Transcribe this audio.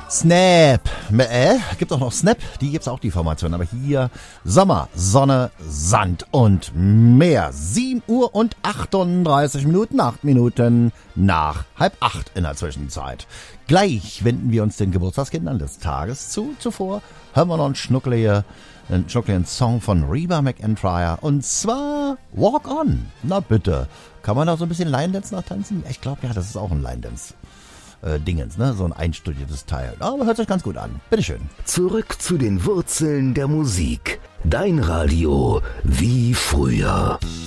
Snap. Gibt auch noch Snap, die gibt's auch, die Formation. Aber hier Sommer, Sonne, Sand und Meer. 7 Uhr und 38 Minuten, 8 Minuten nach 7:30 in der Zwischenzeit. Gleich wenden wir uns den Geburtstagskindern des Tages zu. Zuvor hören wir noch einen schnuckeligen Song von Reba McEntire. Und zwar Walk On. Na bitte. Kann man da so ein bisschen Line Dance nachtanzen? Ich glaube, ja, das ist auch ein Line Dance. Dingens, ne? So ein einstudiertes Teil. Aber hört sich ganz gut an. Bitteschön. Zurück zu den Wurzeln der Musik. Dein Radio wie früher.